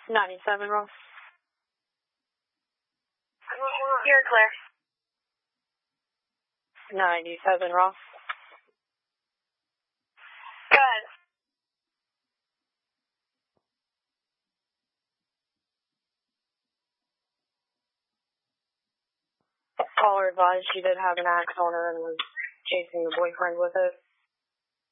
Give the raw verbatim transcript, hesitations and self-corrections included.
ninety-seven, Ross. You're clear. ninety-seven, Ross. Good. Caller advised she did have an axe on her and was chasing the boyfriend with it.